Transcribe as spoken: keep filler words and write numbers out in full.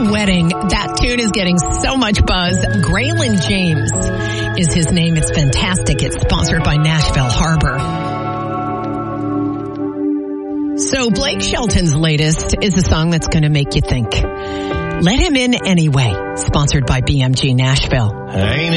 wedding. That tune is getting so much buzz. Graylin James is his name. It's fantastic. It's sponsored by Nashville Harbor. So Blake Shelton's latest is a song that's going to make you think. Let Him In Anyway, sponsored by B M G Nashville. Ain't